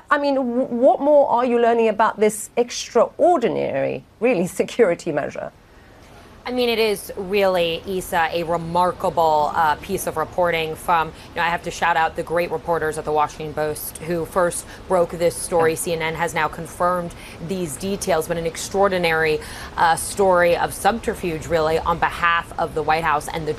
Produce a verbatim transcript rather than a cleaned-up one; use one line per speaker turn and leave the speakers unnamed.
I mean, w- what more are you learning about this extraordinary, really, security measure?
I mean, it is really, Isa, a remarkable uh, piece of reporting from, you know, I have to shout out the great reporters at the Washington Post who first broke this story. C N N has now confirmed these details, but an extraordinary uh, story of subterfuge, really, on behalf of the White House and the